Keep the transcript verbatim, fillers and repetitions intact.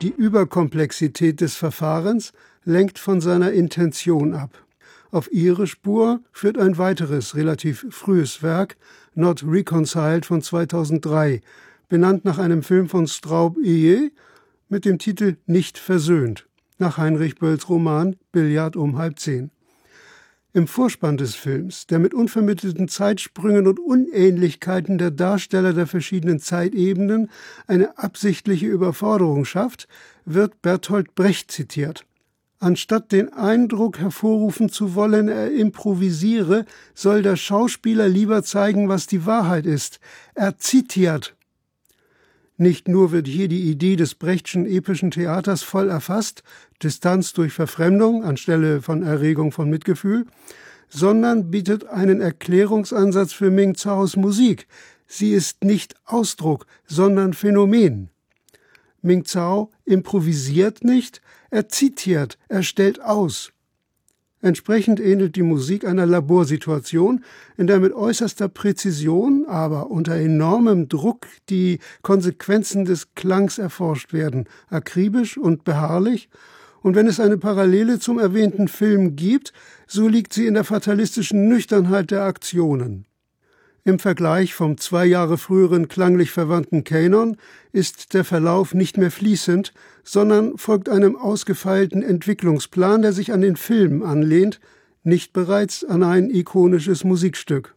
Die Überkomplexität des Verfahrens lenkt von seiner Intention ab. Auf ihre Spur führt ein weiteres, relativ frühes Werk, Not Reconciled von zweitausenddrei, benannt nach einem Film von Straub-Huillet mit dem Titel Nicht versöhnt, nach Heinrich Bölls Roman Billard um halb zehn. Im Vorspann des Films, der mit unvermittelten Zeitsprüngen und Unähnlichkeiten der Darsteller der verschiedenen Zeitebenen eine absichtliche Überforderung schafft, wird Bertolt Brecht zitiert. Anstatt den Eindruck hervorrufen zu wollen, er improvisiere, soll der Schauspieler lieber zeigen, was die Wahrheit ist. Er zitiert. Nicht nur wird hier die Idee des Brechtschen epischen Theaters voll erfasst, Distanz durch Verfremdung anstelle von Erregung von Mitgefühl, sondern bietet einen Erklärungsansatz für Ming Zaos Musik. Sie ist nicht Ausdruck, sondern Phänomen. Ming Zao improvisiert nicht, er zitiert, er stellt aus. Entsprechend ähnelt die Musik einer Laborsituation, in der mit äußerster Präzision, aber unter enormem Druck die Konsequenzen des Klangs erforscht werden, akribisch und beharrlich. Und wenn es eine Parallele zum erwähnten Film gibt, so liegt sie in der fatalistischen Nüchternheit der Aktionen. Im Vergleich vom zwei Jahre früheren klanglich verwandten Kanon ist der Verlauf nicht mehr fließend, sondern folgt einem ausgefeilten Entwicklungsplan, der sich an den Film anlehnt, nicht bereits an ein ikonisches Musikstück.